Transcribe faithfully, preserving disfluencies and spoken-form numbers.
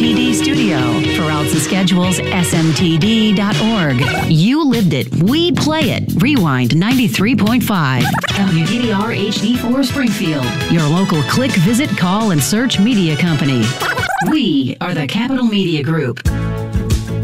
T D studio. For routes and schedules, S M T D dot org. You lived it. We play it. Rewind ninety-three point five. W D D R H D four Springfield. Your local click, visit, call, and search media company. We are the Capital Media Group.